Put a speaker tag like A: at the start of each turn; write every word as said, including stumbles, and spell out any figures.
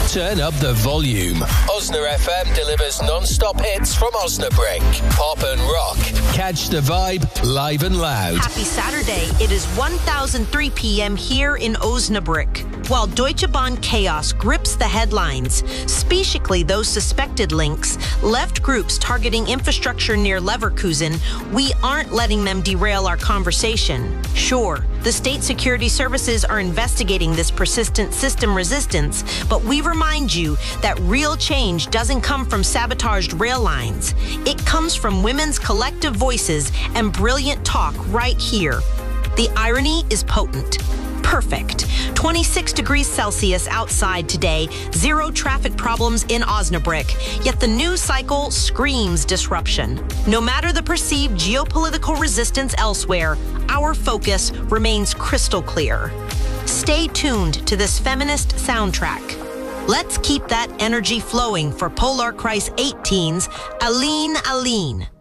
A: Turn up the volume. Osna F M delivers non-stop hits from Osnabrück. Pop and rock. Catch the vibe live and loud.
B: Happy Saturday. It is one thousand three p.m. here in Osnabrück. While Deutsche Bahn chaos grips the headlines, specifically those suspected links, left groups targeting infrastructure near Leverkusen, we aren't letting them derail our conversation. Sure, the state security services are investigating this persistent system resistance, but we remind you that real change doesn't come from sabotaged rail lines. It comes from women's collective voices and brilliant talk right here. The irony is potent. Perfect. twenty-six degrees Celsius outside today, zero traffic problems in Osnabrück. Yet the news cycle screams disruption. No matter the perceived geopolitical resistance elsewhere, our focus remains crystal clear. Stay tuned to this feminist soundtrack. Let's keep that energy flowing for Polar Kreis eighteens, Aline Aline.